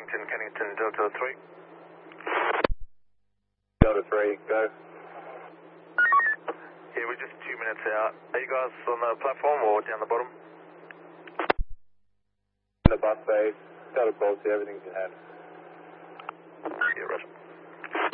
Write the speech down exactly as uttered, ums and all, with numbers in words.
Kennington, Kennington, Delta three. Delta three, go. Yeah, we're just two minutes out. Are you guys on the platform or down the bottom? In the bus bay, Delta Policy, everything's in hand. Yeah, Roger.